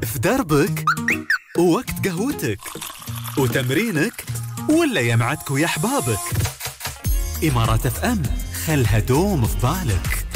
في دربك ووقت قهوتك وتمرينك ولا يمعتك ويا أحبابك. إمارات اف ام، خلها دوم في بالك.